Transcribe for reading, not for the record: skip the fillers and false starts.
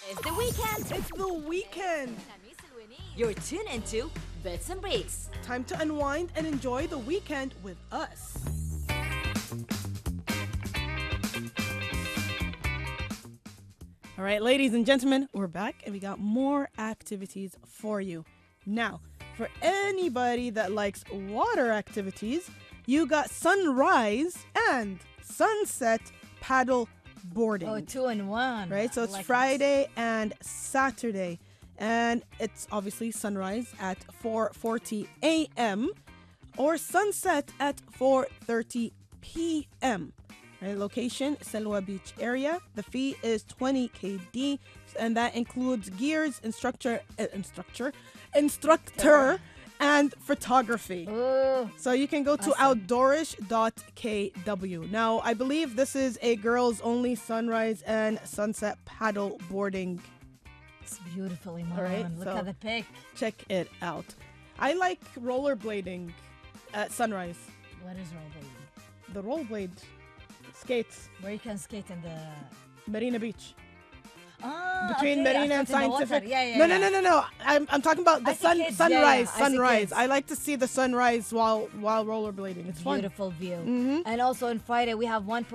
It's the weekend. It's the weekend. You're tuned into Bits and Breaks. Time to unwind and enjoy the weekend with us. All right, ladies and gentlemen, we're back and we got more activities for you. Now, for anybody that likes water activities, you got sunrise and sunset paddle boarding. Oh, 2 in 1. Right? So it's like Friday and Saturday. And it's obviously sunrise at 4:40 a.m. or sunset at 4:30 p.m. Right? Location, Selwa Beach area. The fee is 20 KD, and that includes gears, instructor, and photography. Oh, So you can go to outdoorish.kw. Now, I believe this is a girls only sunrise and sunset paddle boarding. it's beautiful, Iman. All right, Look so- at the pic. Check it out. I like rollerblading at sunrise. What is rollerblading? The rollerblade skates, Where you can skate in the... Marina Beach. Ah, Between okay, Marina I and thought in the water. Scientific. Yeah. No. I'm talking about the I see kids. Yeah, sunrise. I see Sunrise. kids. I like to see the sunrise while rollerblading. It's fun. Beautiful view. Mhm. And also on Friday, we have one